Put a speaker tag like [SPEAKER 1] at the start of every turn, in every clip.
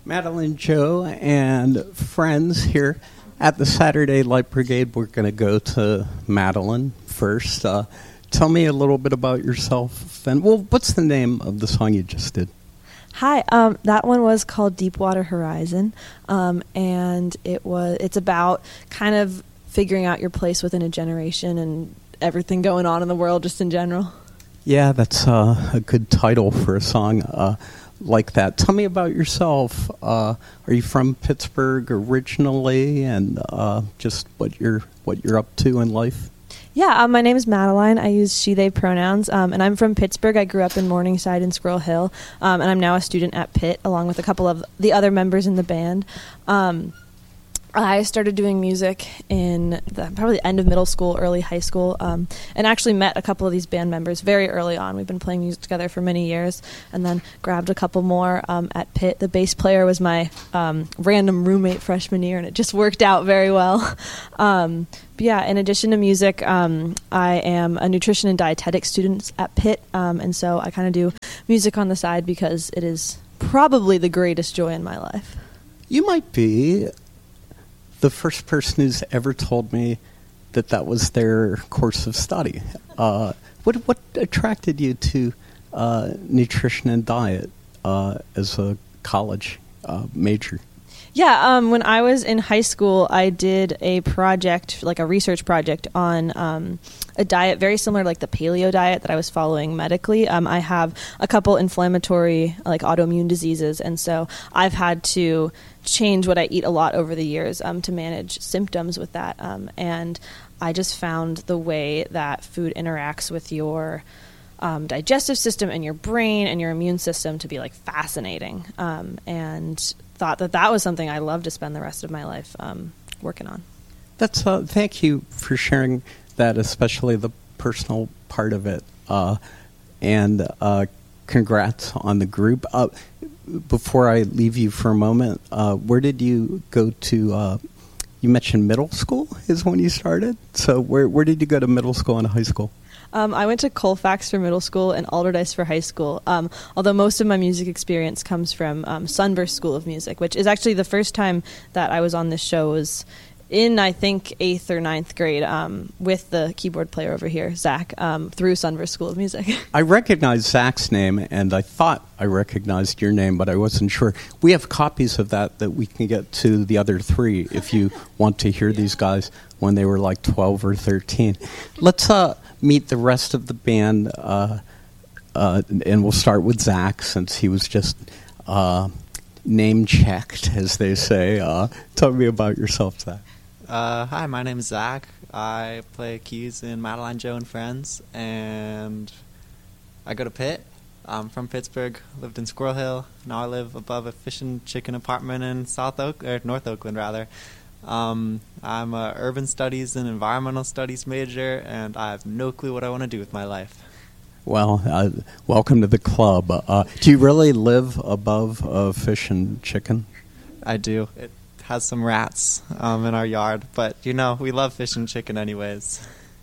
[SPEAKER 1] Madeline, Joe, and friends here at the Saturday Light Brigade. We're going to go to Madeline first. Tell me a little bit about yourself. And, well, what's the name of the song you just did?
[SPEAKER 2] Hi, that one was called Deepwater Horizon, and it's about kind of figuring out your place within a generation and everything going on in the world just in general.
[SPEAKER 1] Yeah, that's a good title for a song like that. Tell me about yourself. Are you from Pittsburgh originally, and just what you're up to in life?
[SPEAKER 2] Yeah, my name is Madeline. I use she/they pronouns, and I'm from Pittsburgh. I grew up in Morningside and Squirrel Hill, and I'm now a student at Pitt, along with a couple of the other members in the band. I started doing music in probably the end of middle school, early high school, and actually met a couple of these band members very early on. We've been playing music together for many years, and then grabbed a couple more at Pitt. The bass player was my random roommate freshman year, and it just worked out very well. But yeah, in addition to music, I am a nutrition and dietetics student at Pitt, and so I kind of do music on the side because it is probably the greatest joy in my life.
[SPEAKER 1] You might be the first person who's ever told me that was their course of study. What attracted you to nutrition and diet as a college major?
[SPEAKER 2] Yeah, when I was in high school, I did a project, like a research project on a diet very similar to like the paleo diet that I was following medically. I have a couple inflammatory, like autoimmune diseases, and so I've had to change what I eat a lot over the years to manage symptoms with that. And I just found the way that food interacts with your digestive system and your brain and your immune system to be like fascinating, and thought that was something I love to spend the rest of my life working on. That's
[SPEAKER 1] thank you for sharing that, especially the personal part of it, and congrats on the group. Before I leave you for a moment, where did you go to? You mentioned middle school is when you started. So where did you go to middle school and high school?
[SPEAKER 2] I went to Colfax for middle school and Alderdice for high school, although most of my music experience comes from Sunburst School of Music, which is actually the first time that I was on this show was in, I think, 8th or 9th grade with the keyboard player over here, Zach, through Sunburst School of Music.
[SPEAKER 1] I recognized Zach's name, and I thought I recognized your name, but I wasn't sure. We have copies of that we can get to the other three if you want to hear these guys when they were like 12 or 13. Let's meet the rest of the band, and we'll start with Zach since he was just name-checked, as they say. Tell me about yourself, Zach.
[SPEAKER 3] Hi, my name is Zach. I play keys in Madeline, Joe, and Friends, and I go to Pitt. I'm from Pittsburgh, lived in Squirrel Hill. Now I live above a fish and chicken apartment in North Oakland, rather. I'm a urban studies and environmental studies major, and I have no clue what I want to do with my life.
[SPEAKER 1] Well, welcome to the club. Do you really live above fish and chicken?
[SPEAKER 3] I do. It has some rats in our yard, but, we love fish and chicken anyways.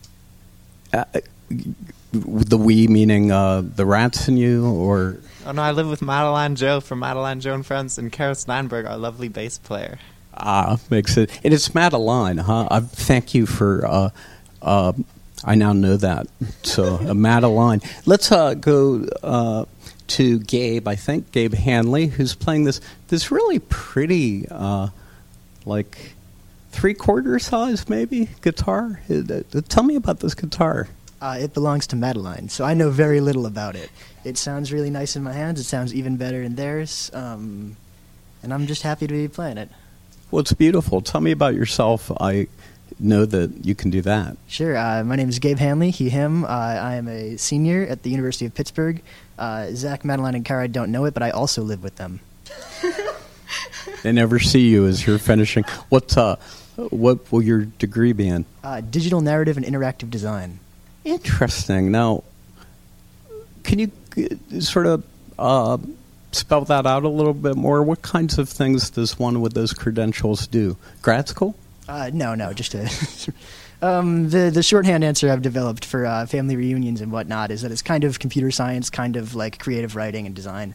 [SPEAKER 1] The we meaning the rats in you, or?
[SPEAKER 3] Oh, no, I live with Madeline Joe from Madeline Joe and Friends, and Kara Steinberg, our lovely bass player.
[SPEAKER 1] Makes it. And it's Madeline, huh? Thank you for, I now know that. So, Madeline. Let's go to Gabe, I think, Gabe Hanley, who's playing this really pretty, like 3/4 size, maybe, guitar. Tell me about this guitar.
[SPEAKER 4] It belongs to Madeline, so I know very little about it. It sounds really nice in my hands. It sounds even better in theirs, and I'm just happy to be playing it.
[SPEAKER 1] Well, it's beautiful. Tell me about yourself. I know that you can do that.
[SPEAKER 4] Sure. My name is Gabe Hanley, he, him. I am a senior at the University of Pittsburgh. Zach, Madeline, and Kara don't know it, but I also live with them.
[SPEAKER 1] They never see you as you're finishing. What will your degree be in?
[SPEAKER 4] Digital narrative and interactive design.
[SPEAKER 1] Interesting. Now, can you sort of spell that out a little bit more? What kinds of things does one with those credentials do? Grad school?
[SPEAKER 4] No, just the shorthand answer I've developed for family reunions and whatnot is that it's kind of computer science, kind of like creative writing and design.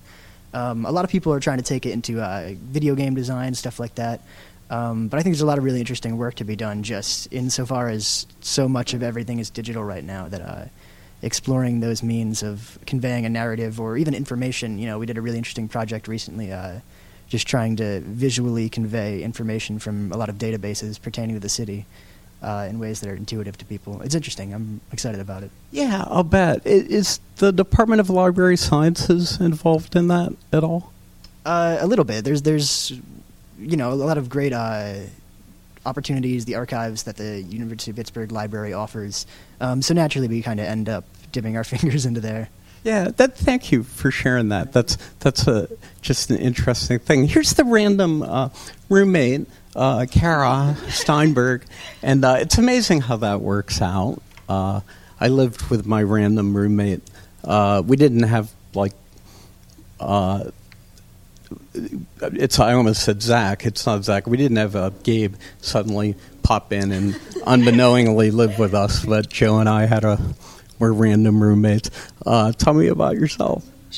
[SPEAKER 4] A lot of people are trying to take it into video game design, stuff like that. But I think there's a lot of really interesting work to be done just insofar as so much of everything is digital right now that exploring those means of conveying a narrative or even information. We did a really interesting project recently just trying to visually convey information from a lot of databases pertaining to the city in ways that are intuitive to people. It's interesting. I'm excited about it.
[SPEAKER 1] Yeah, I'll bet. Is the Department of Library Sciences involved in that at all?
[SPEAKER 4] A little bit. There's a lot of great opportunities, the archives that the University of Pittsburgh Library offers. So naturally, we kind of end up dipping our fingers into there.
[SPEAKER 1] Yeah, thank you for sharing that. That's just an interesting thing. Here's the random roommate, Kara Steinberg, and it's amazing how that works out. I lived with my random roommate. We didn't have I almost said Zach. It's not Zach. We didn't have Gabe suddenly pop in and unbeknowingly live with us, but Joe and I we're random roommates. Tell me about yourself.